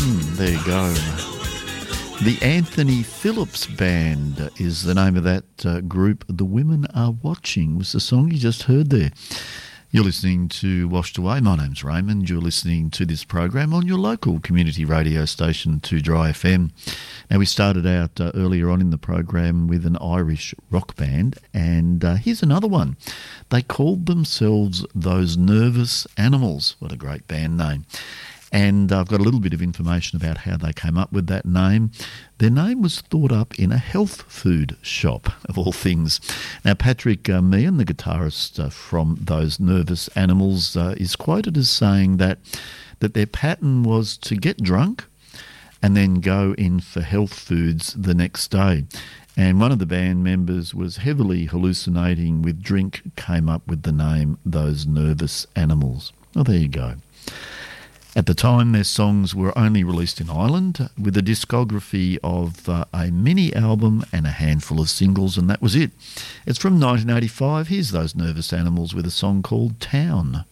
There you go. The Anthony Phillips Band is the name of that group. The Women Are Watching was the song you just heard there. You're listening to Washed Away. My name's Raymond. You're listening to this program on your local community radio station, 2Dry FM. Now, we started out earlier on in the program with an Irish rock band, and here's another one. They called themselves Those Nervous Animals. What a great band name. And I've got a little bit of information about how they came up with that name. Their name was thought up in a health food shop, of all things. Now, Patrick Meehan, the guitarist from Those Nervous Animals, is quoted as saying that their pattern was to get drunk and then go in for health foods the next day. And one of the band members was heavily hallucinating with drink, came up with the name Those Nervous Animals. Well, there you go. At the time, their songs were only released in Ireland with a discography of a mini album and a handful of singles, and that was it. It's from 1985. Here's Those Nervous Animals with a song called Town.